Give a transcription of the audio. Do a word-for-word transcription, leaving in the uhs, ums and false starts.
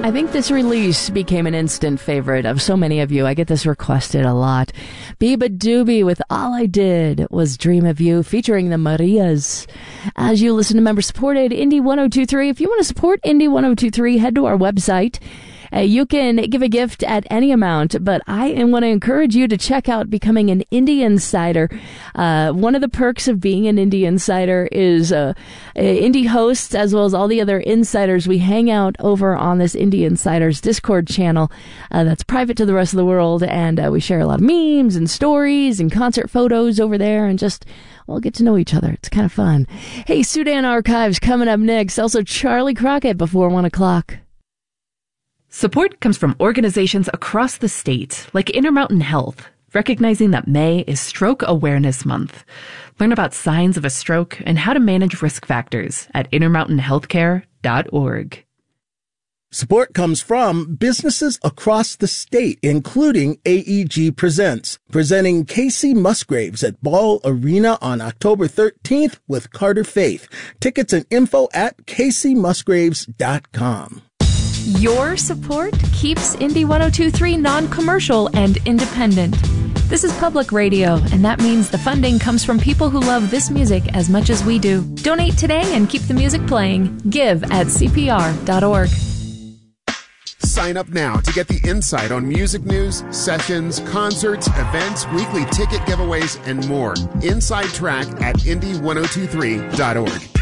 I think this release became an instant favorite of so many of you. I get this requested a lot. Biba Doobie with All I Did Was Dream of You, featuring the Marias. As you listen to member-supported Indie one oh two three, if you want to support Indie one oh two three, head to our website. Uh, you can give a gift at any amount, but I want to encourage you to check out becoming an Indie Insider. Uh, one of the perks of being an Indie Insider is uh, Indie hosts, as well as all the other insiders. We hang out over on this Indie Insiders Discord channel uh, that's private to the rest of the world, and uh, we share a lot of memes and stories and concert photos over there, and just we'll get to know each other. It's kind of fun. Hey, Sudan Archives coming up next. Also, Charlie Crockett before one o'clock. Support comes from organizations across the state, like Intermountain Health, recognizing that May is Stroke Awareness Month. Learn about signs of a stroke and how to manage risk factors at intermountain healthcare dot org. Support comes from businesses across the state, including A E G Presents, presenting Casey Musgraves at Ball Arena on October thirteenth with Carter Faith. Tickets and info at casey musgraves dot com. Your support keeps Indie one oh two three non-commercial and independent. This is public radio, and that means the funding comes from people who love this music as much as we do. Donate today and keep the music playing. Give at c p r dot org. Sign up now to get the insight on music news, sessions, concerts, events, weekly ticket giveaways, and more. Inside Track at indie one oh two three dot org.